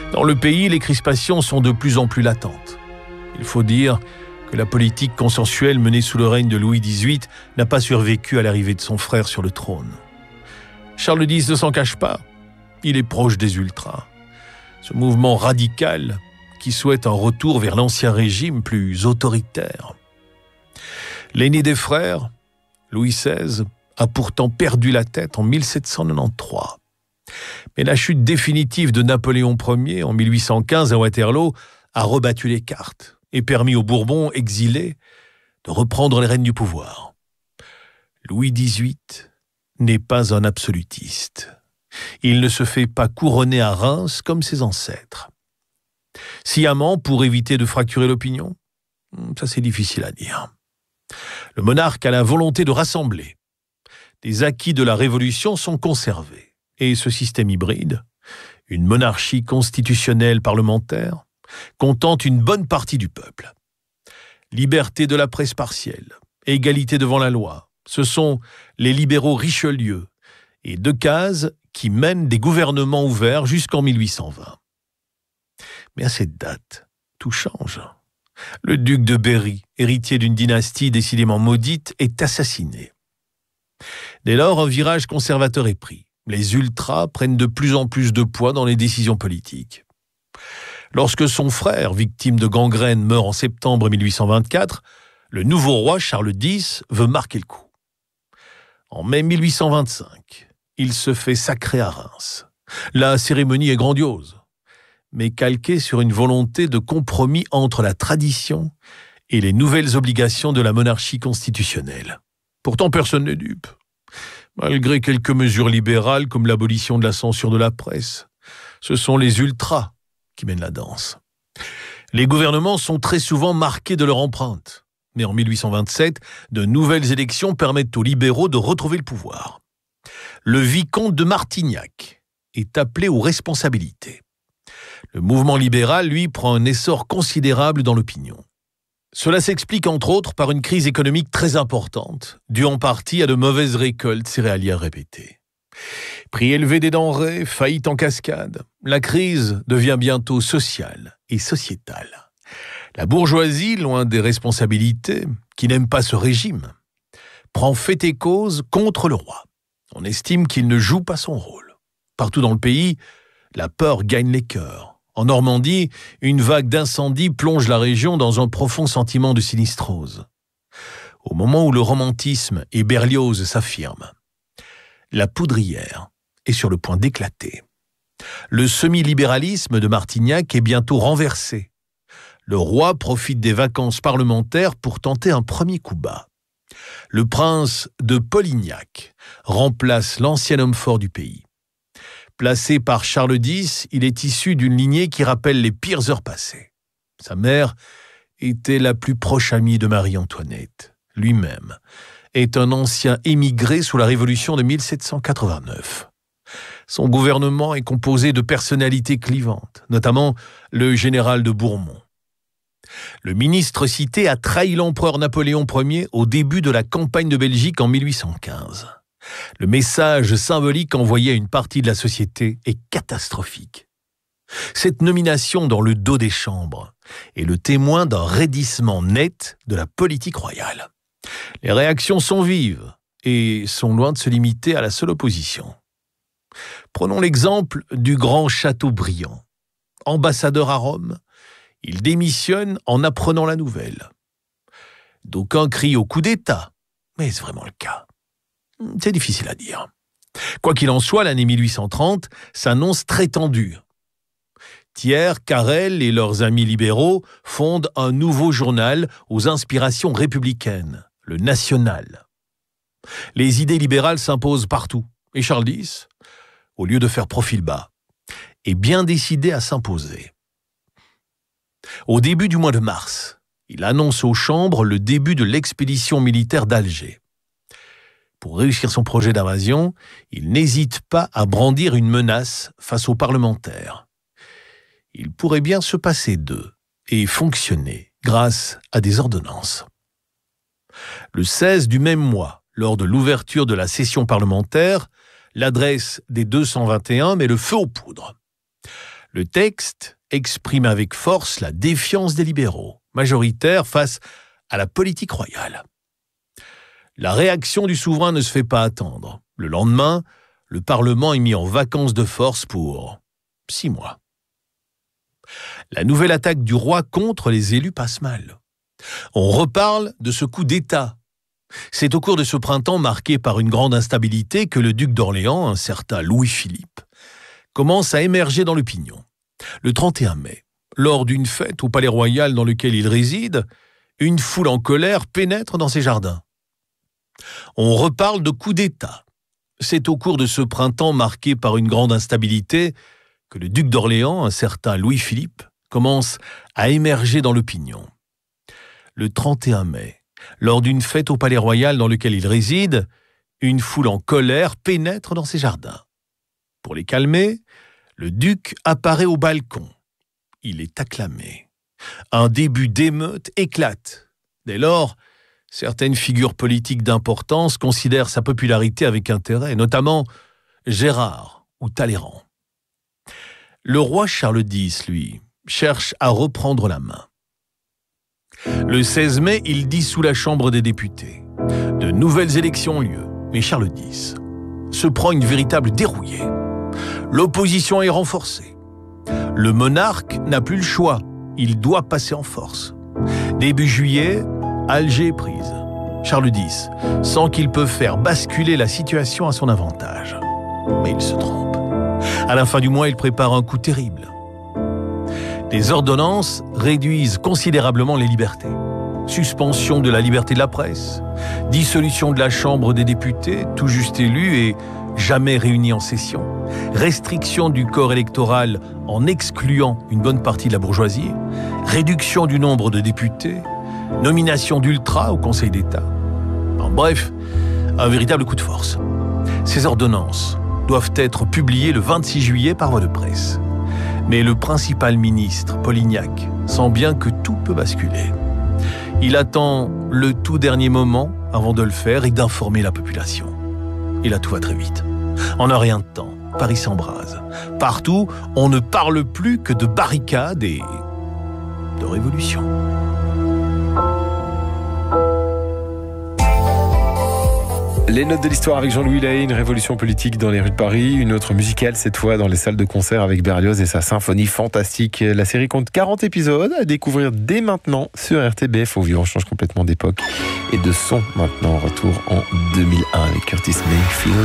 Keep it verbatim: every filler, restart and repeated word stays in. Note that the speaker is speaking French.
Dans le pays, les crispations sont de plus en plus latentes. Il faut dire que la politique consensuelle menée sous le règne de Louis dix-huit n'a pas survécu à l'arrivée de son frère sur le trône. Charles dix ne s'en cache pas, il est proche des ultras. Ce mouvement radical qui souhaite un retour vers l'ancien régime plus autoritaire. L'aîné des frères, Louis seize, a pourtant perdu la tête en mille sept cent quatre-vingt-treize. Mais la chute définitive de Napoléon Ier en mille huit cent quinze à Waterloo a rebattu les cartes et permis aux Bourbons exilés de reprendre les rênes du pouvoir. Louis dix-huit n'est pas un absolutiste. Il ne se fait pas couronner à Reims comme ses ancêtres. Sciemment pour éviter de fracturer l'opinion, ça c'est difficile à dire. Le monarque a la volonté de rassembler. Les acquis de la Révolution sont conservés. Et ce système hybride, une monarchie constitutionnelle parlementaire, contente une bonne partie du peuple. Liberté de la presse partielle, égalité devant la loi, ce sont les libéraux Richelieu et Decazes qui mènent des gouvernements ouverts jusqu'en mille huit cent vingt. Mais à cette date, tout change. Le duc de Berry, héritier d'une dynastie décidément maudite, est assassiné. Dès lors, un virage conservateur est pris. Les ultras prennent de plus en plus de poids dans les décisions politiques. Lorsque son frère, victime de gangrène, meurt en septembre mille huit cent vingt-quatre, le nouveau roi Charles dix veut marquer le coup. En mai mille huit cent vingt-cinq, il se fait sacrer à Reims. La cérémonie est grandiose, mais calquée sur une volonté de compromis entre la tradition et les nouvelles obligations de la monarchie constitutionnelle. Pourtant, personne n'est dupe. Malgré quelques mesures libérales comme l'abolition de la censure de la presse, ce sont les ultras qui mènent la danse. Les gouvernements sont très souvent marqués de leur empreinte. Mais en mille huit cent vingt-sept, de nouvelles élections permettent aux libéraux de retrouver le pouvoir. Le vicomte de Martignac est appelé aux responsabilités. Le mouvement libéral, lui, prend un essor considérable dans l'opinion. Cela s'explique entre autres par une crise économique très importante, due en partie à de mauvaises récoltes céréalières répétées. Prix élevé des denrées, faillite en cascade, la crise devient bientôt sociale et sociétale. La bourgeoisie, loin des responsabilités, qui n'aime pas ce régime, prend fait et cause contre le roi. On estime qu'il ne joue pas son rôle. Partout dans le pays, la peur gagne les cœurs. En Normandie, une vague d'incendies plonge la région dans un profond sentiment de sinistrose. Au moment où le romantisme et Berlioz s'affirment, la poudrière est sur le point d'éclater. Le semi-libéralisme de Martignac est bientôt renversé. Le roi profite des vacances parlementaires pour tenter un premier coup bas. Le prince de Polignac remplace l'ancien homme fort du pays. Placé par Charles dix, il est issu d'une lignée qui rappelle les pires heures passées. Sa mère était la plus proche amie de Marie-Antoinette. Lui-même est un ancien émigré sous la Révolution de mille sept cent quatre-vingt-neuf. Son gouvernement est composé de personnalités clivantes, notamment le général de Bourmont. Le ministre cité a trahi l'empereur Napoléon Ier au début de la campagne de Belgique en mille huit cent quinze. Le message symbolique envoyé à une partie de la société est catastrophique. Cette nomination dans le dos des chambres est le témoin d'un raidissement net de la politique royale. Les réactions sont vives et sont loin de se limiter à la seule opposition. Prenons l'exemple du grand Chateaubriand. Ambassadeur à Rome, il démissionne en apprenant la nouvelle. D'aucuns crient au coup d'État, mais est-ce vraiment le cas? C'est difficile à dire. Quoi qu'il en soit, l'année mille huit cent trente s'annonce très tendue. Thiers, Carrel et leurs amis libéraux fondent un nouveau journal aux inspirations républicaines, le National. Les idées libérales s'imposent partout, et Charles dix, au lieu de faire profil bas, est bien décidé à s'imposer. Au début du mois de mars, il annonce aux chambres le début de l'expédition militaire d'Alger. Pour réussir son projet d'invasion, il n'hésite pas à brandir une menace face aux parlementaires. Il pourrait bien se passer d'eux et fonctionner grâce à des ordonnances. Le seize du même mois, lors de l'ouverture de la session parlementaire, l'adresse des deux cent vingt et un met le feu aux poudres. Le texte exprime avec force la défiance des libéraux, majoritaires face à la politique royale. La réaction du souverain ne se fait pas attendre. Le lendemain, le Parlement est mis en vacances de force pour six mois. La nouvelle attaque du roi contre les élus passe mal. On reparle de ce coup d'État. C'est au cours de ce printemps marqué par une grande instabilité que le duc d'Orléans, un certain Louis-Philippe, commence à émerger dans l'opinion. Le trente et un mai, lors d'une fête au palais royal dans lequel il réside, une foule en colère pénètre dans ses jardins. On reparle de coup d'État. C'est au cours de ce printemps marqué par une grande instabilité que le duc d'Orléans, un certain Louis-Philippe, commence à émerger dans l'opinion. Le trente et un mai, lors d'une fête au palais royal dans lequel il réside, une foule en colère pénètre dans ses jardins. Pour les calmer, le duc apparaît au balcon. Il est acclamé. Un début d'émeute éclate. Dès lors, certaines figures politiques d'importance considèrent sa popularité avec intérêt, notamment Gérard ou Talleyrand. Le roi Charles dix, lui, cherche à reprendre la main. Le seize mai, il dissout la Chambre des députés. De nouvelles élections ont lieu, mais Charles dix se prend une véritable dérouillée. L'opposition est renforcée. Le monarque n'a plus le choix, il doit passer en force. Début juillet, Alger est prise. Charles dix sent qu'il peut faire basculer la situation à son avantage. Mais il se trompe. À la fin du mois, il prépare un coup terrible. Des ordonnances réduisent considérablement les libertés. Suspension de la liberté de la presse, dissolution de la Chambre des députés, tout juste élue et jamais réunie en session, restriction du corps électoral en excluant une bonne partie de la bourgeoisie, réduction du nombre de députés, nomination d'ultras au Conseil d'État. En bref, un véritable coup de force. Ces ordonnances doivent être publiées le vingt-six juillet par voie de presse. Mais le principal ministre, Polignac, sent bien que tout peut basculer. Il attend le tout dernier moment avant de le faire et d'informer la population. Et là, tout va très vite. En un rien de temps, Paris s'embrase. Partout, on ne parle plus que de barricades et de révolution. Les notes de l'histoire avec Jean-Louis Lahaye, une révolution politique dans les rues de Paris, une autre musicale cette fois dans les salles de concert avec Berlioz et sa symphonie fantastique. La série compte quarante épisodes à découvrir dès maintenant sur R T B F. Au vivant change complètement d'époque et de son maintenant. Retour en deux mille un avec Curtis Mayfield.